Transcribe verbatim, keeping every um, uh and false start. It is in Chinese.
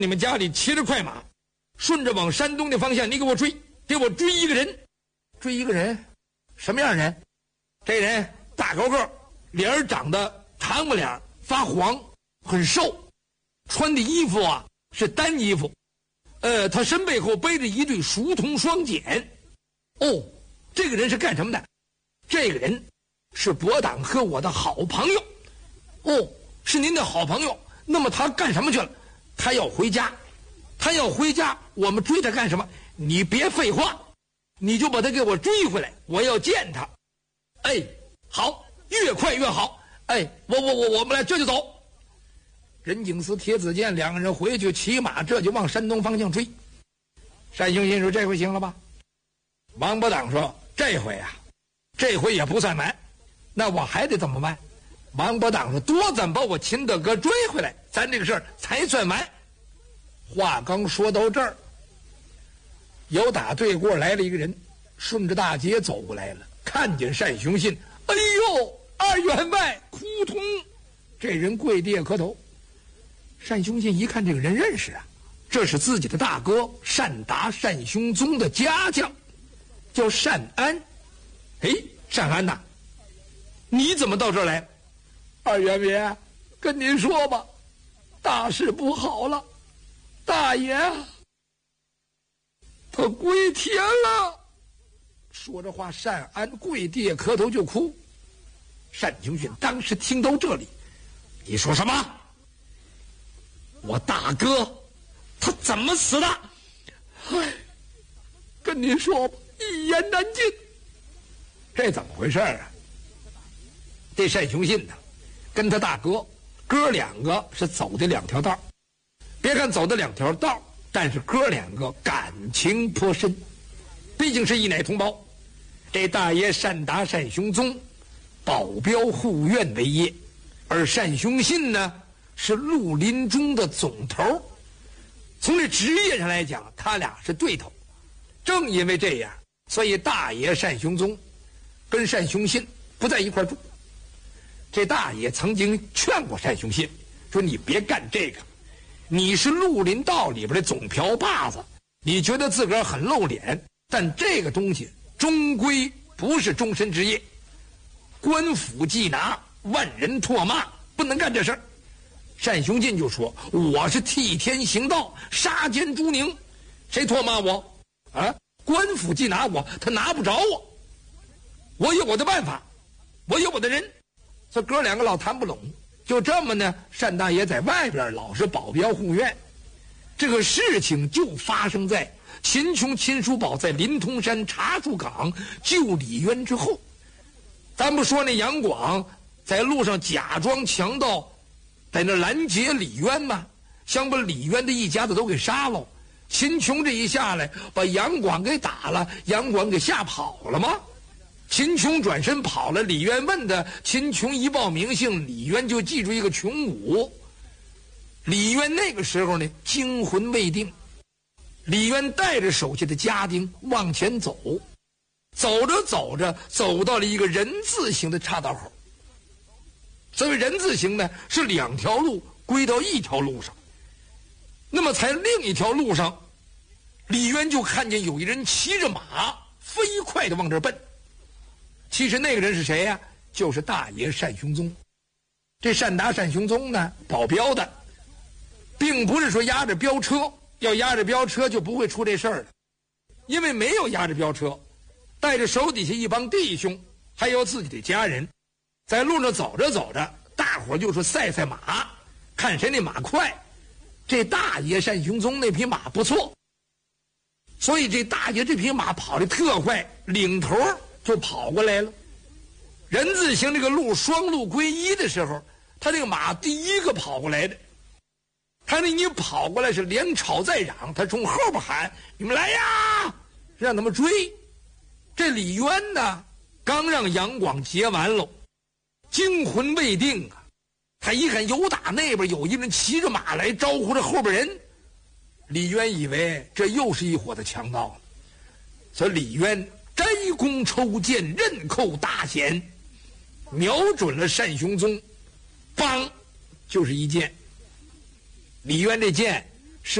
你们家里骑着快马，顺着往山东的方向，你给我追，给我追一个人，追一个人，什么样人？这人大高个，脸儿长得长不脸，发黄，很瘦，穿的衣服啊是单衣服，呃，他身背后背着一对熟铜双锏。哦，这个人是干什么的？这个人是伯党和我的好朋友。哦，是您的好朋友。那么他干什么去了？他要回家，他要回家，我们追他干什么？你别废话，你就把他给我追回来，我要见他。哎，好，越快越好。哎，我我我我们来这就走。任景思、铁子健两个人回去骑马，这就往山东方向追。单雄信说：“这回行了吧？”王伯党说：“这回啊，这回也不算完，那我还得怎么办？”王伯党说：“多咱把我秦大哥追回来，咱这个事儿才算完。”话刚说到这儿，有打对过来了一个人，顺着大街走过来了，看见单雄信，哎呦，二员外，哭通！这单跪地磕头。单雄信一看这个人认识啊，这是自己的大哥单达单雄宗的家将，叫单安。哎，单安呐，你怎么到这儿来？二员爷，跟您说吧，大事不好了，大爷他归天了。说着话，单安跪地磕头就哭。单雄信当时听到这里，你说什么？我大哥他怎么死的？唉，跟您说吧，一言难尽。这怎么回事啊？这单雄信呢，跟他大哥哥两个是走的两条道，别看走的两条道，但是哥两个感情颇深，毕竟是一奶同胞。这大爷单达单雄宗保镖护院为业，而单雄信呢是绿林中的总头。从这职业上来讲，他俩是对头。正因为这样，所以大爷单雄宗跟单雄信不在一块住。这大爷曾经劝过单雄信，说你别干这个，你是绿林道里边的总瓢把子，你觉得自个儿很露脸，但这个东西终归不是终身职业，官府缉拿，万人唾骂，不能干这事儿。单雄信就说：“我是替天行道，杀奸诛佞，谁唾骂我啊？官府缉拿我，他拿不着我，我有我的办法，我有我的人。”这哥两个老谈不拢，就这么呢，单大爷在外边老是保镖护院。这个事情就发生在秦琼、秦叔宝在临潼山茶树岗救李渊之后。咱不说那杨广在路上假装强盗，在那拦截李渊吗？想把李渊的一家子都给杀了。秦琼这一下来，把杨广给打了，杨广给吓跑了吗？秦琼转身跑了，李渊问他，秦琼一报名姓，李渊就记住一个琼武。李渊那个时候呢，惊魂未定。李渊带着手下的家丁往前走，走着走着，走到了一个人字形的岔道口。所谓人字形呢，是两条路归到一条路上。那么在另一条路上，李渊就看见有一人骑着马飞快地往这儿奔。其实那个人是谁呀、啊？就是大爷单雄宗。这单达单雄宗呢，保镖的，并不是说押着镖车，要押着镖车就不会出这事儿了，因为没有押着镖车，带着手底下一帮弟兄，还有自己的家人，在路上走着走着，大伙儿就说赛赛马，看谁那马快。这大爷单雄宗那匹马不错，所以这大爷这匹马跑得特快，领头就跑过来了。人字形这个路双路归一的时候，他这个马第一个跑过来的，他那一跑过来是连吵再嚷，他从后边喊：“你们来呀！”让他们追。这李渊呢，刚让杨广劫完喽，惊魂未定啊！他一看有打那边有一人骑着马来招呼着后边人，李渊以为这又是一伙的强盗了，所以李渊摘弓抽箭，刃扣大弦，瞄准了单雄宗，梆，就是一箭。李渊这箭